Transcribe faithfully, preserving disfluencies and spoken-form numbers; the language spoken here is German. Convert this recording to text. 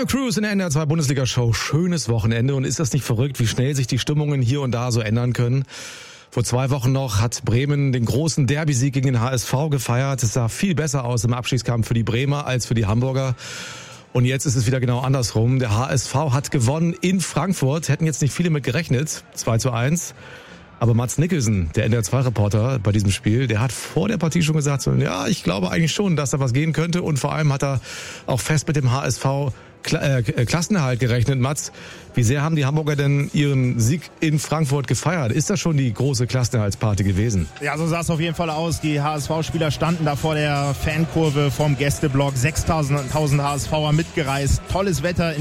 Mario Cruz in der N D R zwei Bundesliga-Show. Schönes Wochenende. Und ist das nicht verrückt, wie schnell sich die Stimmungen hier und da so ändern können? Vor zwei Wochen noch hat Bremen den großen Derby-Sieg gegen den H S V gefeiert. Es sah viel besser aus im Abstiegskampf für die Bremer als für die Hamburger. Und jetzt ist es wieder genau andersrum. Der H S V hat gewonnen in Frankfurt. Hätten jetzt nicht viele mit gerechnet. zwei zu eins. Aber Mats Nicholson, der N D R zwei Reporter bei diesem Spiel, der hat vor der Partie schon gesagt, so, ja, ich glaube eigentlich schon, dass da was gehen könnte. Und vor allem hat er auch fest mit dem H S V Kla- äh, Klassenerhalt gerechnet. Mats, wie sehr haben die Hamburger denn ihren Sieg in Frankfurt gefeiert? Ist das schon die große Klassenerhaltsparty gewesen? Ja, so sah es auf jeden Fall aus. Die H S V-Spieler standen da vor der Fankurve vom Gästeblock. sechstausend H S V'er mitgereist. Tolles Wetter.